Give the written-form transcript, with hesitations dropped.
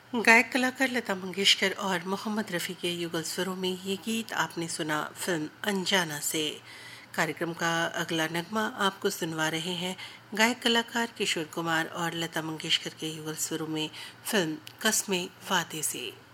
गायक कलाकार लता मंगेशकर और मोहम्मद रफ़ी के युगल स्वरों में ये गीत आपने सुना फिल्म अनजाना से। कार्यक्रम का अगला नगमा आपको सुनवा रहे हैं गायक कलाकार किशोर कुमार और लता मंगेशकर के युगल स्वरों में फिल्म कस्मे वादे से।